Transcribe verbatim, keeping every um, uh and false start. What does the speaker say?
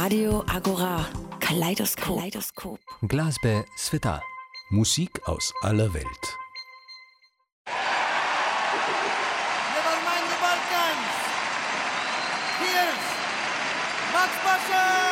Radio Agora. Kaleidoskop. Kaleidoskop. Glazbe Sveta. Musik aus aller Welt. Never mind the Balkans. Here's Max Pasha.